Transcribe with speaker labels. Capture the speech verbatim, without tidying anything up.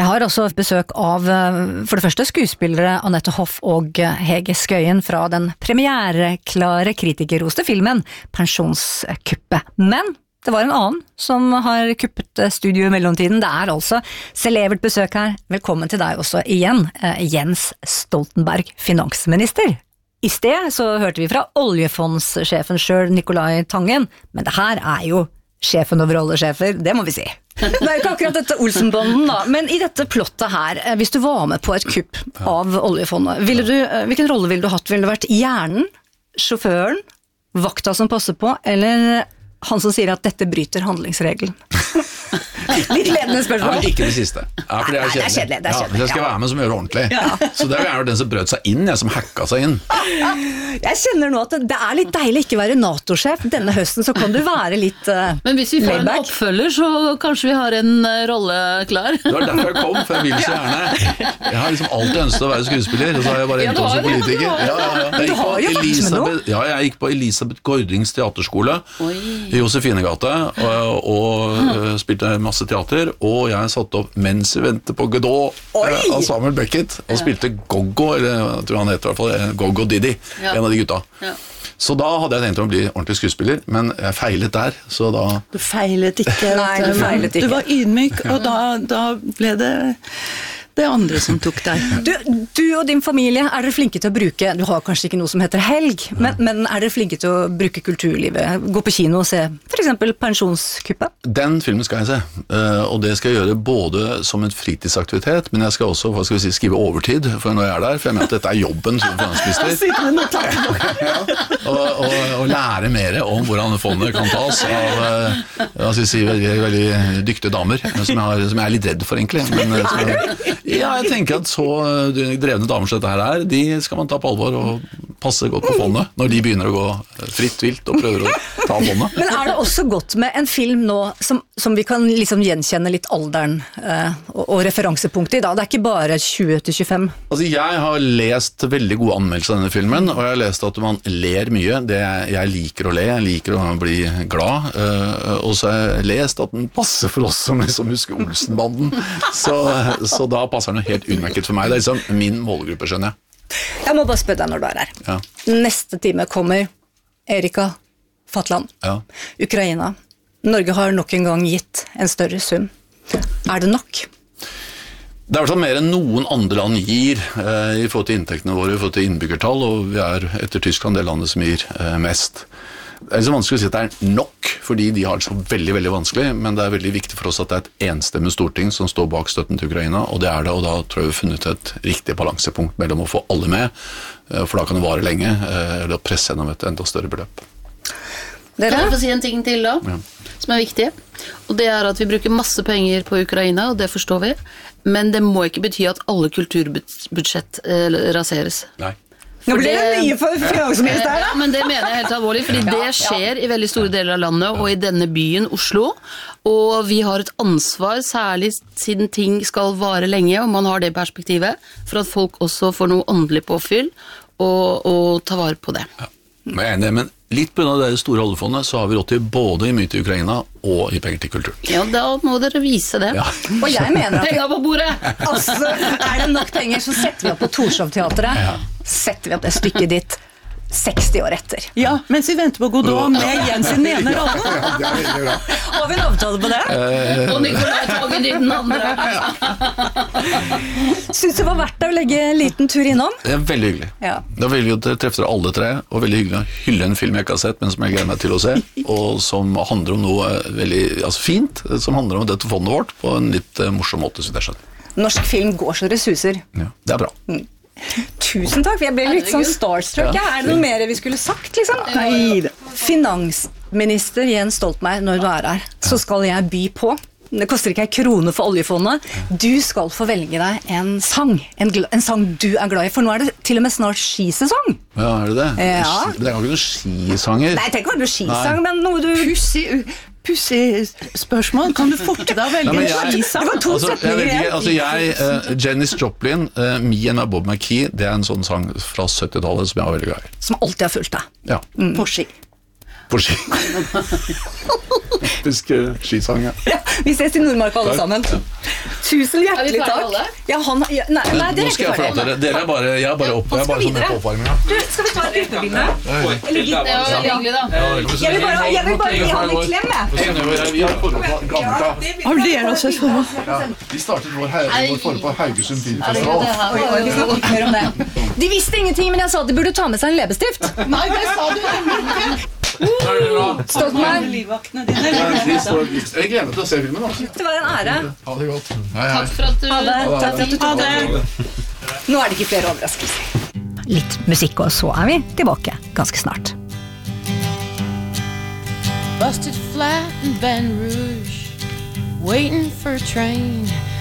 Speaker 1: Jeg har også besøk av, for det første, skuespillere Annette Hoff og Hege Skøyen fra den premiereklare kritikerroste filmen Pensjonskuppet. Men det var en annen som har kuppet studio i mellomtiden. Det er altså celebert besøk her. Velkommen til deg også igjen, Jens Stoltenberg, finansminister. I sted så hørte vi fra oljefondssjefen selv, Nicolai Tangen, men det her er jo sjefen over alle sjefer, det må vi si. Det er jo ikke akkurat dette Olsenbanden da, men i dette plottet her, hvis du var med på et kupp av oljefondet, ville du, hvilken rolle ville du hatt? Ville du vært hjernen, sjåføren, vakta som passer på, eller han som sier at dette bryter handlingsregelen? Litt ledende spørsmål.
Speaker 2: Ja, ikke det siste. Ja, for det er kjedelig.
Speaker 1: Nei, det er kjedelig, det er kjedelig.
Speaker 2: Ja, jeg skal være med som gjør det ordentlig. Ja. Så det er jo den som brøt seg inn, jeg som hacka seg inn.
Speaker 1: Jeg kjenner nå at det er litt deilig ikke være NATO-sjef. Denne høsten så kan du være litt uh,
Speaker 3: Men hvis vi får en oppfølger, så kanskje vi har en uh, rolle klar.
Speaker 2: Det var derfor jeg kom, for jeg vil så gjerne. Jeg har liksom alltid ønsket å være skuespiller, og så har jeg bare endt som politiker. Ja, ja, ja. Jeg
Speaker 1: du har jo vært med nå.
Speaker 2: Ja, jeg gikk på Elisabeth Gordings teaterskole Oi. I Josefinegate, og, og uh, spilte masse teater, og jeg satt opp Mens vi venter på Godot av Samuel Beckett, og spilte Goggo, eller jeg tror han heter i hvert fall, Goggo Didi, ja. En av de gutta. Ja. Så da hadde jeg tenkt å bli ordentlig skuespiller, men jeg feilet der, så da...
Speaker 4: Du feilet ikke.
Speaker 1: Nei, du feilet ikke.
Speaker 4: Du var ydmyk, og da, da ble det... det andre som tok deg.
Speaker 1: Du, du og din familie, er dere flinke til å bruke, du har kanskje ikke noe som heter helg, men, men er dere flinke til å bruke kulturlivet, gå på kino og se for eksempel Pensjonskuppet?
Speaker 2: Den filmen skal jeg se, og det skal jeg gjøre både som en fritidsaktivitet, men jeg skal også, hva skal vi si, skrive overtid for når jeg er der, for jeg mener at dette er jobben som finansminister. Ja, og, og, og lære mer om hvordan fondet kan tas av, hva skal vi si, veldig, veldig dyktige damer, som jeg, har, som jeg er litt redd for egentlig, men som jeg, ja, jeg tenker at så drevne damer som dette her er, de skal man ta på alvor og passe godt på fondet, når de begynner å gå fritt vilt og prøver å ta fondet.
Speaker 1: Men er det også godt med en film nå, som, som vi kan liksom gjenkjenne litt alderen eh, og, og referansepunktet i da? Det er ikke bare tjue til tjue-fem?
Speaker 2: Altså, jeg har lest veldig gode anmeldelser av denne filmen, og jeg har lest at man ler mye. Det jeg, jeg liker å le, jeg liker å bli glad, uh, og så har jeg lest at den passer for oss som liksom husker Olsenbanden, så, så da passer den helt utmerket for meg. Det er liksom min målgruppe, skjønner jeg.
Speaker 1: Jeg må bare spørre deg når du er her.
Speaker 2: Ja.
Speaker 1: Neste time kommer Erika Fatland,
Speaker 2: ja.
Speaker 1: Ukraina. Norge har nok en gang gitt en større sum. Er det nok?
Speaker 2: Det er i hvert fall mer enn noen andre land gir eh, i forhold til inntektene våre, i forhold til innbyggertall, og vi er etter Tyskland det landet som gir eh, mest. Det er så vanskelig å si at det er nok, fordi de har det så veldig, veldig vanskelig, men det er veldig viktig for oss at det er et enstemmig storting som står bak støtten til Ukraina, og det er det, og da tror jeg vi har funnet et riktig balansepunkt mellom å få alle med, for da kan det vare lenge, eller å presse gjennom et enda større beløp.
Speaker 3: Dere? Kan jeg få si en ting til da, ja. Som er viktig, og det er at vi bruker masse penger på Ukraina, og det forstår vi, men det må ikke bety at alle kulturbudsjett eh, raseres.
Speaker 2: Nei.
Speaker 1: Nå blir det mye for finansministeren.
Speaker 3: Ja, men det mener jeg helt alvorlig, fordi det skjer i veldig store deler av landet, og i denne byen, Oslo, og vi har et ansvar, særlig siden ting skal vare lenge, og man har det perspektivet, for at folk også får noe åndelig påfyll, og, og ta vare på det.
Speaker 2: Ja, men jeg er enig, men litt på grunn av det store oljefondet, så har vi råd til både i mye til Ukraina og i penger til kultur.
Speaker 3: Ja, da må dere vise det.
Speaker 2: Ja.
Speaker 1: Og jeg mener at...
Speaker 3: Penger på bordet!
Speaker 1: Altså, er det nok penger, så setter vi opp på Torshov-teatret, ja. Setter vi opp det stykket ditt seksti år etter.
Speaker 4: Ja, mens vi venter på Godot med Jens i den ene rollen.
Speaker 2: Ja, det er veldig bra.
Speaker 1: Har vi en avtale på det?
Speaker 3: Uh, og Nicolai Tangen i den andre.
Speaker 1: Synes det var verdt det å legge en liten tur innom?
Speaker 2: Det er veldig hyggelig. Ja. Det er veldig hyggelig at dere treffer alle tre, og veldig hyggelig å hylle en film jeg ikke har sett, men som jeg gleder meg til å se, og som handler om noe veldig altså fint, som handler om dette fondet vårt, på en litt uh, morsom måte, så det skjønner.
Speaker 1: Norsk film går så det suser.
Speaker 2: Ja, det er bra.
Speaker 1: Mm. Tusen takk, jeg ble litt sånn starstruck. Ja. Er det noe mer vi skulle sagt, liksom?
Speaker 4: Nei.
Speaker 1: Finansminister Jens Stoltenberg, når du er her, så skal jeg by på. Det koster ikke en krone for oljefondet. Du skal få velge deg en sang, en, en sang du er glad i, for nå er det til og med snart skisesong.
Speaker 2: Ja, er det det?
Speaker 1: Ja.
Speaker 2: Det er jo ikke noen skisanger.
Speaker 1: Nei, jeg tenker ikke være noe skisang, Nei. Men noe du...
Speaker 4: Pussig... Pussig spørsmål, kan du forte deg å velge
Speaker 2: Nei,
Speaker 4: en skisang?
Speaker 1: Det var to
Speaker 2: altså,
Speaker 1: setninger igjen.
Speaker 2: Altså jeg, uh, Janis Joplin, uh, Me and My Bob McKee, det er en sånn sang fra syttitallet som jeg var veldig glad i.
Speaker 1: Som alltid har fulgt deg.
Speaker 2: Ja.
Speaker 1: Mm.
Speaker 4: På ski.
Speaker 2: På ski. Husk uh, skisang, ja.
Speaker 1: Ja. Vi ses i Nordmark alle sammen. Ja. Tusen hjertelig
Speaker 3: Er vi ferdige
Speaker 1: takk.
Speaker 3: alle?
Speaker 1: Ja, han, ja, nei, nei, det
Speaker 2: Nå
Speaker 1: er
Speaker 2: skal
Speaker 1: ikke
Speaker 2: jeg forlate
Speaker 1: ferdig.
Speaker 2: dere. Dere er bare, jeg er bare opp, jeg er bare sånn med på oppvarmingen.
Speaker 1: Du, skal vi ta et gruppebilde?
Speaker 3: Det var veldig hyggelig, da.
Speaker 1: Jeg vil bare, jeg vil bare gi han en klem, jeg.
Speaker 2: Vi har forhold på Gammelta.
Speaker 4: Har dere også et forhold?
Speaker 2: Ja, vi startet vår, vår forhold på Haugesund
Speaker 3: Det
Speaker 2: Filmfestival.
Speaker 3: her
Speaker 1: Oi,
Speaker 3: var
Speaker 1: oi, vi
Speaker 3: jo-
Speaker 1: snakker ikke mer om det. De visste ingenting, men jeg sa at de burde ta med seg en leppestift.
Speaker 4: Nei, det sa du ikke.
Speaker 1: Stoltenberg,
Speaker 4: Livvaktene dine.
Speaker 2: Vi står- Jeg gleder meg til å se filmen. Altså.
Speaker 1: det var en ære.
Speaker 2: Ha det godt. Hei, hei.
Speaker 3: Takk for at du
Speaker 1: Ha det. Takk for at du tok
Speaker 4: Ha det.
Speaker 1: Nå er det ikke flere overraskelser. Litt musikk, og så er vi tilbake ganske snart.
Speaker 5: Busted flat in Baton Rouge, waiting for a train.